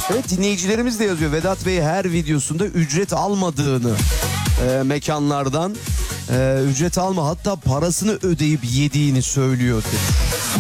Evet, dinleyicilerimiz de yazıyor. Vedat Bey her videosunda ücret almadığını, mekanlardan ücret alma, hatta parasını ödeyip yediğini söylüyor dedi.